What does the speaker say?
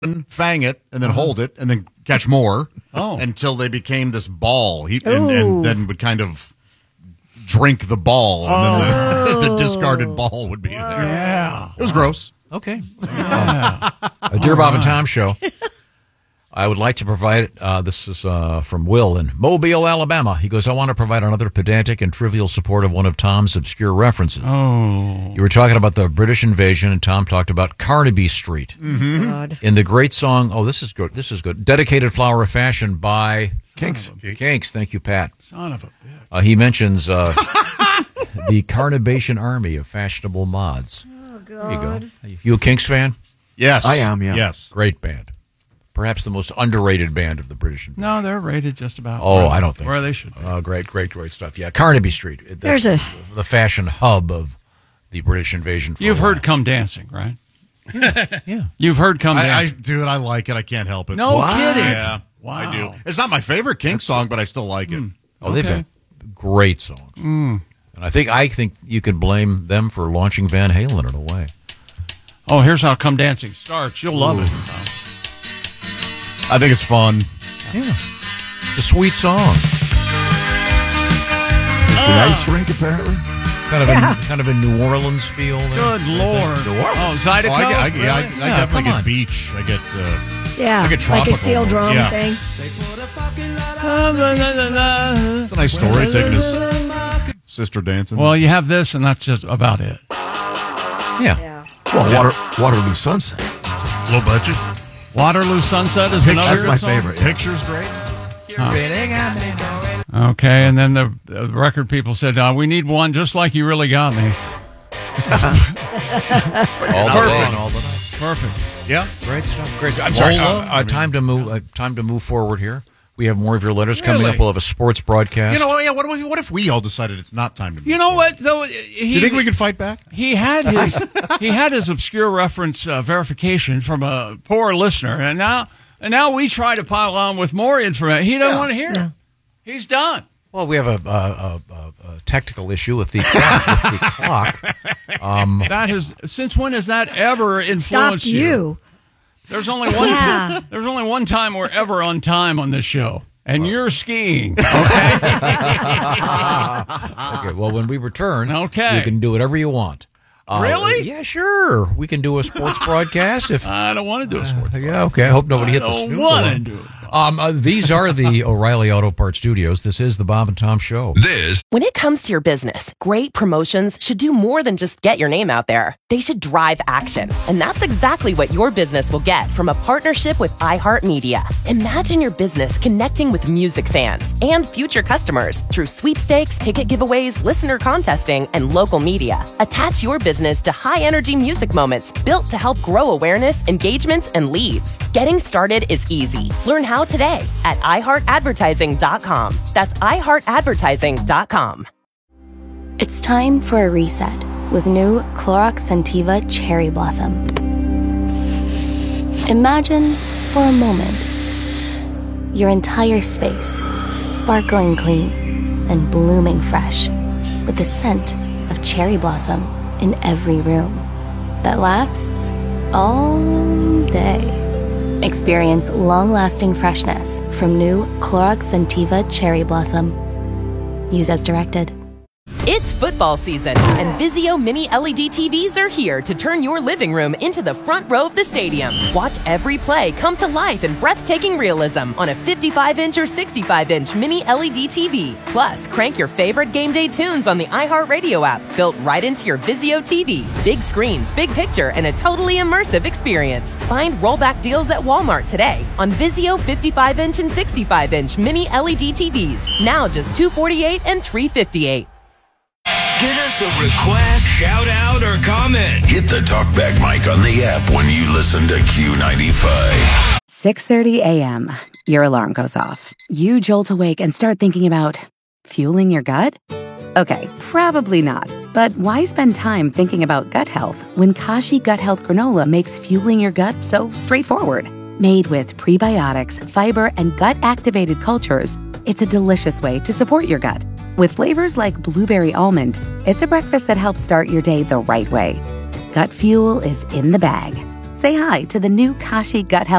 fang it, and then hold it, and then catch more until they became this ball. And then would kind of drink the ball, and then the discarded ball would be there. Yeah. It was gross. Okay. A Dear Bob and Tom show. I would like to provide, this is from Will in Mobile, Alabama. He goes, I want to provide another pedantic and trivial support of one of Tom's obscure references. Oh. You were talking about the British invasion, and Tom talked about Carnaby Street. Mm-hmm. God. In the great song, this is good, Dedicated Flower of Fashion by Kinks. Kinks. Thank you, Pat. Son of a bitch. He mentions the Carnabation Army of Fashionable Mods. Oh, God. There you go. You a Kinks fan? Yes. I am, yeah. Yes. Great band. Perhaps the most underrated band of the British invasion. No, they're rated just about. I don't think where so. they should be. Great stuff. Yeah, Carnaby Street. That's the fashion hub of the British invasion. You've heard "Come Dancing," right? Yeah. You've heard "Come Dancing." Dude, I like it. I can't help it. No kidding. Yeah, wow. I do. It's not my favorite Kinks song, but I still like it. They've got great songs. And I think you could blame them for launching Van Halen in a way. Oh, here's how "Come Dancing" starts. You'll love it. I think it's fun. Yeah. It's a sweet song. The ice rink, apparently. Kind of a New Orleans feel there. Good Lord. New Orleans. Oh, Zydeco? I Really? definitely come get on. beach. I get Yeah, I get like tropical. a steel drum Yeah. thing. It's a nice story, taking his sister dancing. Well, you have this, and that's just about it. Yeah. Well, Waterloo Sunset. Low budget. Waterloo Sunset is another That's good my song? favorite. Yeah. Picture's great. Okay, and then the record people said, we need one just like You Really Got Me. All the day and all the night. Perfect. Yeah. Great stuff. I'm sorry. Lola, Time to move forward here. We have more of your letters coming Really? up. We'll have a sports broadcast. What if we all decided it's not time to move You know forward? what, though? You think we can fight back? He had his obscure reference verification from a poor listener, and now we try to pile on with more information. He doesn't want to hear it. He's done. Well, we have a technical issue with the clock. That has since when has that ever influenced Stopped you. There's only one. Yeah. There's only one time we're ever on time on this show, and you're skiing. Okay. Okay. Well, when we return, you Okay. can do whatever you want. Really? Yeah, sure. We can do a sports broadcast if. I don't want to do a sport. Yeah. Okay. I hope nobody hit the snooze want to alarm. do it. These are the O'Reilly Auto Parts Studios. This is the Bob and Tom Show. When it comes to your business, great promotions should do more than just get your name out there. They should drive action. And that's exactly what your business will get from a partnership with iHeartMedia. Imagine your business connecting with music fans and future customers through sweepstakes, ticket giveaways, listener contesting, and local media. Attach your business to high-energy music moments built to help grow awareness, engagements, and leads. Getting started is easy. Learn how today at iHeartAdvertising.com. That's iHeartAdvertising.com. It's time for a reset with new Clorox Scentiva Cherry Blossom. Imagine, for a moment, your entire space sparkling clean and blooming fresh with the scent of cherry blossom in every room that lasts all day. Experience long-lasting freshness from new Clorox Scentiva Cherry Blossom. Use as directed. It's football season, and Vizio Mini LED TVs are here to turn your living room into the front row of the stadium. Watch every play come to life in breathtaking realism on a 55-inch or 65-inch Mini LED TV. Plus, crank your favorite game day tunes on the iHeartRadio app, built right into your Vizio TV. Big screens, big picture, and a totally immersive experience. Find rollback deals at Walmart today on Vizio 55-inch and 65-inch Mini LED TVs. Now just $248 and $358. Get us a request, shout out, or comment. Hit the talkback mic on the app when you listen to Q95. 6:30 a.m. Your alarm goes off. You jolt awake and start thinking about fueling your gut? Okay, probably not. But why spend time thinking about gut health when Kashi Gut Health Granola makes fueling your gut so straightforward? Made with prebiotics, fiber, and gut-activated cultures, it's a delicious way to support your gut. With flavors like blueberry almond, it's a breakfast that helps start your day the right way. Gut fuel is in the bag. Say hi to the new Kashi Gut Health